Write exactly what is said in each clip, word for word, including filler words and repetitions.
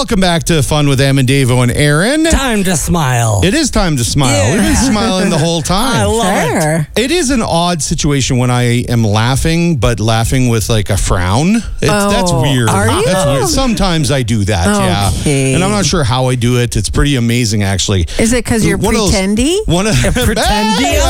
Welcome back to Fun with Em and Davo and Aaron. Time to smile. It is time to smile. Yeah. We've been smiling the whole time. I love Sure. it. It is an odd situation when I am laughing, but laughing with like a frown. It's, Oh, that's weird. are you? That's weird. Sometimes I do that, Okay. yeah. And I'm not sure how I do it. It's pretty amazing, actually. Is it because you're One of those- pretendy? One of Pretending. Hey,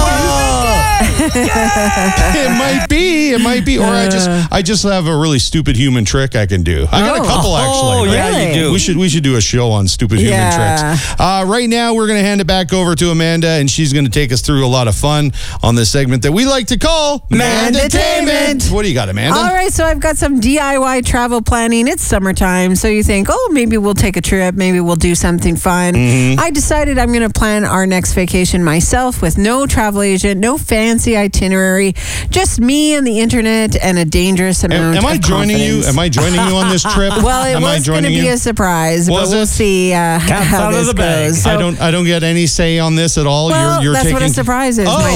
it might be. It might be. Or I just I just have a really stupid human trick I can do. I got a Oh. couple actually. Oh, yeah, Really? you do. We should we should do a show on stupid human Yeah. tricks. Uh, right now, we're going to hand it back over to Amanda, and she's going to take us through a lot of fun on this segment that we like to call Mandatainment. What do you got, Amanda? All right, so I've got some D I Y travel planning. It's summertime, so you think, oh, maybe we'll take a trip. Maybe we'll do something fun. Mm-hmm. I decided I'm going to plan our next vacation myself with no travel agent, no fancy itinerary, just me and the internet and a dangerous amount Am, am I of joining you? confidence. Am I joining you on this trip? Well, it am I was going to joining be you? a surprise, Was but we'll it? see uh, Cat's how out of this the bag. goes. So, I don't. I don't get any say on this at all. well, you're, you're that's taking. what a surprise is, my Oh.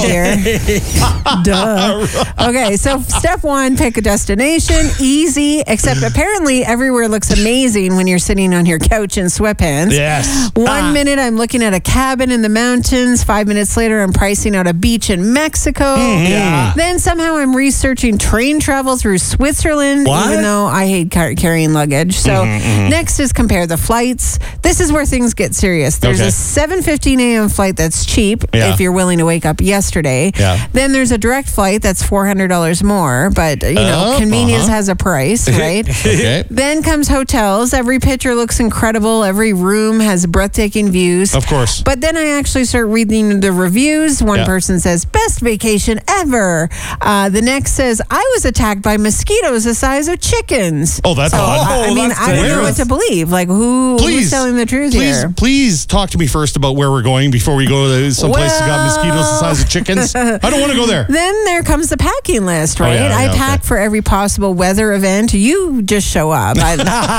dear. Duh. Okay, so step one, pick a destination. Easy, except apparently everywhere looks amazing when you're sitting on your couch in sweatpants. Yes. One Ah. minute I'm looking at a cabin in the mountains. Five minutes later I'm pricing out a beach in Mexico. Yeah. Then somehow I'm researching train travel through Switzerland, What? even though I hate car- carrying luggage. So next is compare the flights. This is where things get serious. There's Okay. a seven fifteen a.m. flight that's cheap Yeah. if you're willing to wake up yesterday. Yeah. Then there's a direct flight that's four hundred dollars more, but you know, Oh, convenience uh-huh. has a price, right? Okay. Then comes hotels. Every picture looks incredible. Every room has breathtaking views. Of course. But then I actually start reading the reviews. One Yeah. person says, best vacation ever. Uh, the next says, I was attacked by mosquitoes the size of chickens. Oh, that's So, odd. I, I mean, that's I don't know what dangerous. to believe. Like, who, who's Please, telling the truth please, here? please talk to me first about where we're going before we go to some place that got Well- mosquitoes the size of chickens. I don't want to go there. Then there comes the packing list, right? Oh, yeah, I yeah, pack okay. for every possible weather event. You just show up. I,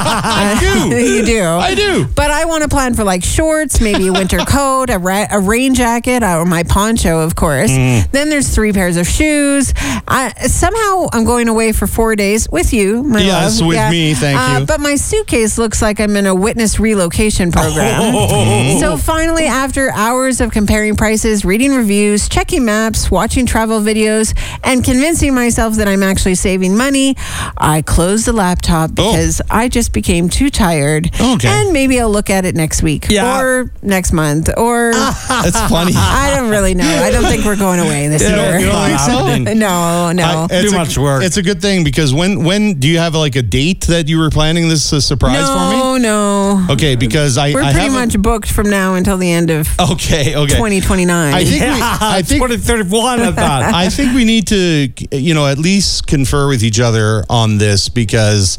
I do. you do. I do. But I want to plan for like shorts, maybe a winter coat, a, ra- a rain jacket, or my poncho, of course. Mm. Then there's three pairs of shoes. I, somehow I'm going away for four days with you, my Yes, love. with me, thank Uh, you. But my suitcase looks like I'm in a witness relocation program. Oh. So finally, after hours of comparing prices, reading reviews, checking maps, watching travel videos, and convincing myself that I'm actually saving money, I closed the laptop because I just became too tired. Okay. And maybe I'll look at it next week Yeah. or next month or That's funny. I don't really know. I don't think we're going away this You year. don't- you don't think so? happening. No, no. I- it's Too a- much work. It's a good thing because when when do you have like a date that you were planning this uh, surprise for me? no, no. Okay, because I We're I pretty have a- much booked from now until the end of okay okay. twenty twenty-nine. I think we, Yeah, I think twenty thirty-one, I thought. I think we need to, you know, at least confer with each other on this because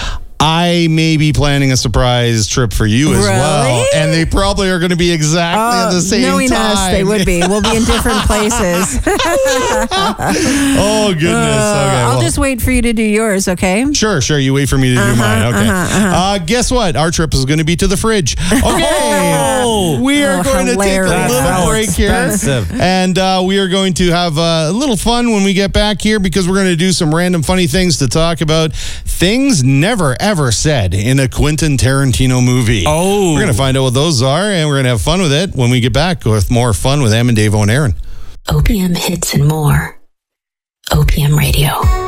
I may be planning a surprise trip for you as well, Really? and they probably are going to be exactly at the same knowing time. us, they would be. We'll be in different places. Oh goodness! Okay, I'll well, just wait for you to do yours, okay? Sure, sure. You wait for me to do mine. Okay. uh-huh, Uh, guess what? Our trip is going to be to the fridge. Okay. Oh. we are Oh, going to take hilarious. a little How break here. expensive. And uh, we are going to have uh, a little fun when we get back here because we're going to do some random funny things to talk about. Things never, ever said in a Quentin Tarantino movie. Oh. We're going to find out what those are, and we're going to have fun with it when we get back with more fun with Em and Davo and Aaron. Opium hits and more. Opium Radio.